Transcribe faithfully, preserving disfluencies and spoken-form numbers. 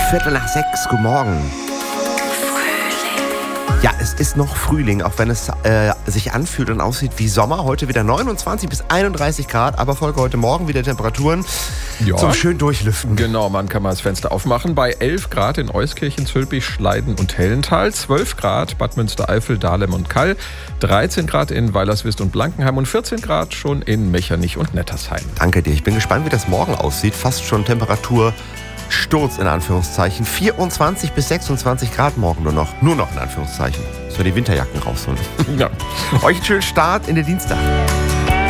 Viertel nach sechs, guten Morgen. Ja, es ist noch Frühling, auch wenn es äh, sich anfühlt und aussieht wie Sommer. Heute wieder neunundzwanzig bis einunddreißig Grad, aber Folge heute Morgen wieder Temperaturen ja. zum schön durchlüften. Genau, man kann mal das Fenster aufmachen. Bei elf Grad in Euskirchen, Zülpich, Schleiden und Hellental, zwölf Grad Bad Münstereifel, Dahlem und Kall, dreizehn Grad in Weilerswist und Blankenheim und vierzehn Grad schon in Mechernich und Nettersheim. Danke dir. Ich bin gespannt, wie das morgen aussieht. Fast schon Temperatur Sturz in Anführungszeichen. vierundzwanzig bis sechsundzwanzig Grad morgen nur noch. Nur noch in Anführungszeichen. So die Winterjacken rausholen. Ja. Euch einen schönen Start in den Dienstag.